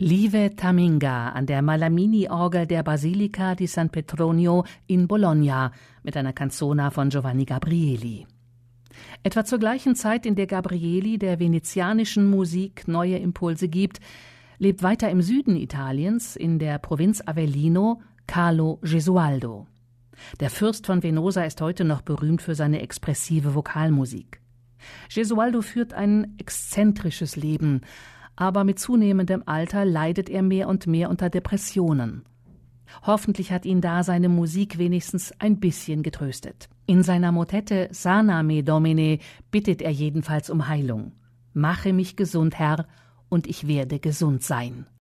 Lieve Taminga an der Malamini-Orgel der Basilica di San Petronio in Bologna mit einer Canzona von Giovanni Gabrieli. Etwa zur gleichen Zeit, in der Gabrieli der venezianischen Musik neue Impulse gibt, lebt weiter im Süden Italiens, in der Provinz Avellino, Carlo Gesualdo. Der Fürst von Venosa ist heute noch berühmt für seine expressive Vokalmusik. Gesualdo führt ein exzentrisches Leben, aber mit zunehmendem Alter leidet er mehr und mehr unter Depressionen. Hoffentlich hat ihn da seine Musik wenigstens ein bisschen getröstet. In seiner Motette Sana me Domine bittet er jedenfalls um Heilung. Mache mich gesund, Herr, und ich werde gesund sein.